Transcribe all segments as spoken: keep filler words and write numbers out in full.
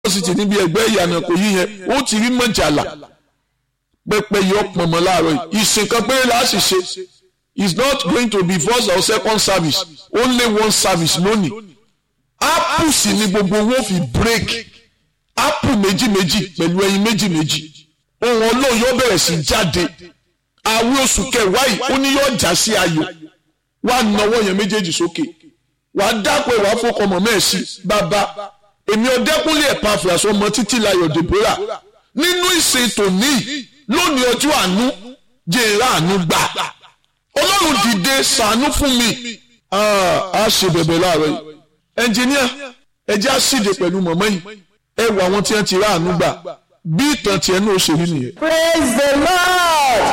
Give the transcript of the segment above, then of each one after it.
sì ti níbi ẹgbẹ́ ìyànà kò yí yẹn ó ti rí mọ̀jàlá pẹpẹ yọ pọ̀nmọ́ láàárọ̀ yìí ìsìn kan péré láti ṣe it's not going to be first or second service only one service lónìí apple sì ni gbogbo owó fi break apple méjì méjì pẹ̀lú ẹyin méjì méjì ohun ọlọ́run yóò bẹ̀rẹ̀ sí jáde àwọn oṣù kẹwàá yìí ó ní yóò já sí ayọ̀ wà náwó yẹn méjèèjì sókè wà á dápẹ́ wà á fọkànmọ́ mẹ́ẹ̀sì bàbá èmi ọ̀dẹ́kúnlé Epaphras ọmọ títí láyọ̀ Deborah nínú ìsìn tòní lónìí ọjọ́ àánú jẹ́ra àánú gbà ọlọ́run dìde ṣàánú fún mi a ṣe bẹ̀bẹ̀ láàárọ̀ yìí ẹnjìníà ẹjẹ́ á ṣìde pẹ̀lú mọ̀mọ́ yìí ẹ wọ àwọn tí wọ́n ti rà àánú gbà bí ìtàn tiẹ̀ náà ṣe rí nìyẹn. Praise the Lord.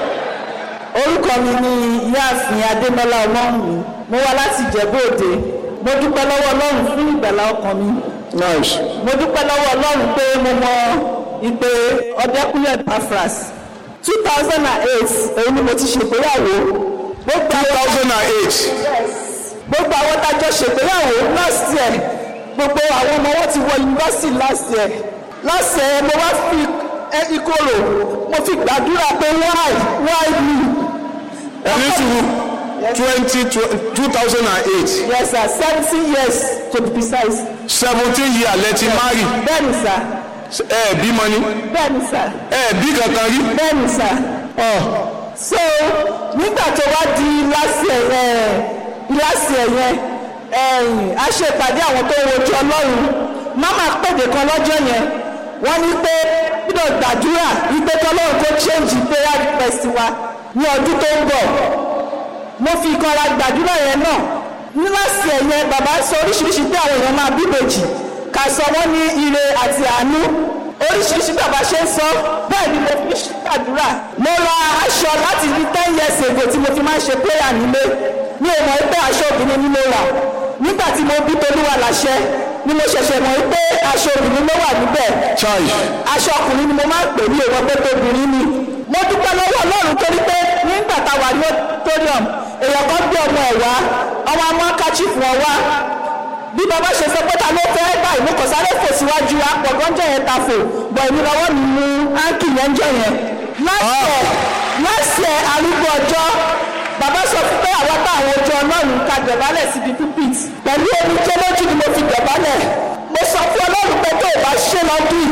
Orúkọ mi ni Ìyáàfin Adémọ́lá Ọlọ́run mo wá láti Ìjẹ̀bú Òde mo dúpẹ́ lọ́wọ́ Ọlọ́run fún ìgbàlá ọkàn mi. Nice. Mo dúpẹ́ lọ́wọ́ Ọlọ́run pé mo mọ ìpè Ọ̀dẹ́kúnlé Epaphras two thousand eight èyí ni mo ti ṣègbéyàwó. two thousand eight. Gbogbo àwọn tájọ ṣègbéyàwó last year gbogbo àwọn ọmọ wọn ti wọ yunifásitì last year last year mo wá fi ìkorò mo fi gbàdúrà pé why why me. ẹni tí twenty two thousand eight. Yes sir, seventeen years to be precise. seventeen years lẹ ti marry. Bẹ́ẹ̀ni sir. ẹ bímọ ni. Bẹ́ẹ̀ni sir. ẹ bí kankan rí. Bẹ́ẹ̀ni sir. So nígbà tó wá di last year last year yẹn a ṣe ìpàdé àwọn tó wojú Ọlọ́run mama pèdè kan lọ́jọ́ yẹn wọ́n ní pé gbọ́dọ̀ gbàdúrà wípé kọ́lọ́run tó change prayer request wa ní ọdún tó ń bọ̀ mo fi ìkanra gbàdúrà yẹn náà ní láti ẹ̀yẹ bàbá sọ oríṣiríṣi pé àwọn èèyàn máa bí méjì ká sọ wọ́n ní ire àti àánú oríṣiríṣi bàbá ṣe ń sọ bẹ́ẹ̀ ni mo fi ṣàdúrà mo ra aṣọ láti ní ten years ago tí mo fi máa ń ṣe prayer nílé mi ò mọ̀ pé aṣọ obìnrin ni mo rà nígbà tí mo bí Tolúwa láṣẹ ni mo ṣẹ̀ṣẹ̀ mọ̀ pé aṣọ obìnrin ló wà níbẹ̀ aṣọ ọkùnrin ni mo máa ń pè ní ìwọ pé tóbìnrin ni mo dúpẹ́ lọ́wọ́ Ọlọ́run torí pé nígbà tá a wà ní auditorium èèyàn kan gbé ọmọ ẹ̀ wá ọmọ amọ́ káchí fún ọ wá bí bàbá ṣe sọ pé ta ló fẹ́ báyìí mo kàn sáré fò síwájú apọ̀gọ́njọ́ yẹn ta fò bọ̀ èmi lọ́wọ́ mi mú áńkì yẹn jọ yẹn láṣẹ láṣẹ arúgbó ọjọ́ bàbá sọ fún pé àwọn táwọn ojú Ọlọ́run ká dọ̀bálẹ̀ síbi pulpit pẹ̀lú omi tó lójú ni mo fi dọ̀bálẹ̀ mo sọ fún Ọlọ́run pé tó o bá ṣe lọ́dún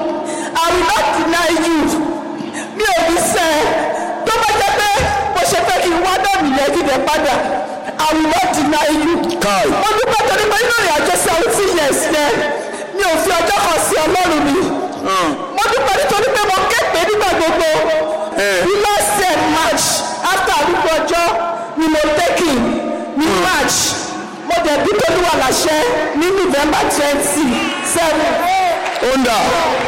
I will not deny you mi ò ní sẹ́ tó bá jẹ́ pé mo ṣe fẹ́ kí n wá dọ̀bì yẹn kí n dẹ̀ padà I will not deny you. mo dúpẹ́ torí pé nínú ìrìn àjò seventeen years yẹn mi ò fi ọjọ́ kan sí Ọlọ́run mi mo dúpẹ́ nítorí pé mo képe nígbà gbogbo ní last year March after arúgbó ọjọ́ ni mo take in ní March mo dẹ̀ bí Tolúwa láṣẹ ní November twenty seven. onda.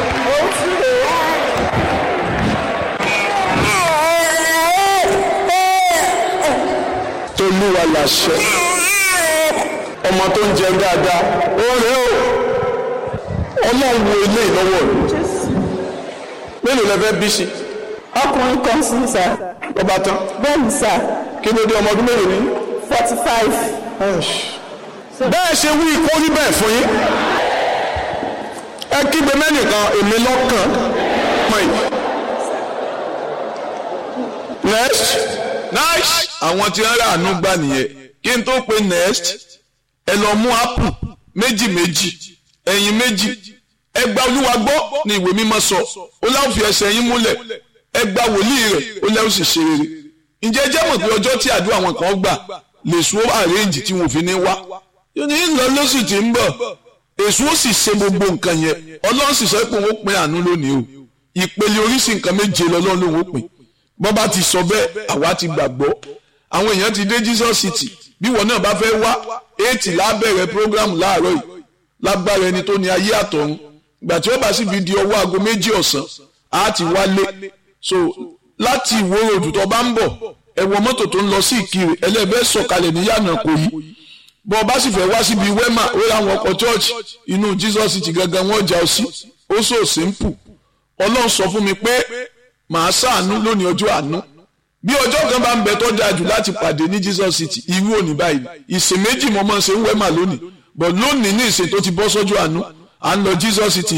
Tolúwa láṣẹ ọmọ tó ń jẹ dáadáa ó rẹ ó Ọlọ́run wo ilé ìlọ́wọ́ rẹ mélòó lẹ fẹ́ bí sí. ọkùnrin kan sí sá. ọba tán. bẹ́ẹ̀ni sá. kí ló dé ọmọ ọdún mélòó ní. forty five. bẹ́ẹ̀ ṣe wí kó rí bẹ́ẹ̀ fún yín ẹ kígbe mẹ́nìkan èmi lọ́kàn mọ́ yìí. next nice. àwọn tí wọ́n rà àánú gbà nìyẹn kí n tó pe next ẹ lọ mú apple méjì méjì ẹyin méjì ẹ gba Olúwa gbọ́ ni ìwé mímọ́ sọ ó láwọn fi ẹsẹ̀ yín múlẹ̀ ẹ gba wòlíì rẹ̀ ó lẹ́wọ́ sì ṣe rere. ǹjẹ́ jẹ́ mọ̀ pé ọjọ́ tí àdúrà wọn kan gbà lè sún àrẹ́ǹjì tí wọn fi ní wá yóò ní lọ lóṣù tí ń bọ̀ èso ó sì ṣe gbogbo nǹkan yẹn Ọlọ́run sì sọ pé òun ó pín àánú lónìí o ìpele oríṣi nǹkan méje lọ́lọ́run lòun ó pín bọ́ bá ti sọ bẹ́ẹ̀ àwa ti gbàgbọ́ àwọn èèyàn ti dé Jesus City bí wọn náà bá fẹ́ wá eighty lábẹ̀rẹ̀ program láàárọ̀ yìí lágbára ẹni tó ní ayé àtọ̀run ìgbà tí ó bá sì fi di ọwọ́ aago méjì ọ̀sán á ti wálé so láti Ìwó Road tó bá ń bọ̀ ẹ wọ mọ́tò tó ń lọ sí Ìkirè ẹlẹ́bẹ̀ẹ́ sọ̀kalẹ̀ ní yànnà kò yí bọ́ bá sì fẹ́ wá síbi wema ó láwọn ọkọ̀ church inú Jesus City gangan wọ́n jà ọ sí ó so simple Ọlọ́run sọ fún mi pé màá ṣàánú lónìí ọjọ́ àánú bí ọjọ́ kan bá ń bẹ tó dáa jù láti pàdé ní Jesus City irú òní báyìí ìsìn méjì mo máa ń ṣe ń wẹ́mà lónìí but lónìí ní ìsìn tó ti bọ́ sọ́jọ́ àánú à ń lọ Jesus City